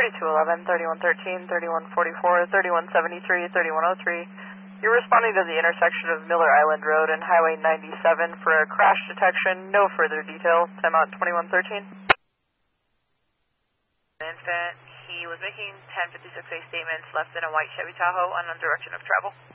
3211, 3113, 3144, 3173, 3103. You're responding to the intersection of Miller Island Road and Highway 97 for a crash detection. No further detail. Timeout 2113. Infant, he was making 1056A statements, left in a white Chevy Tahoe on direction of travel.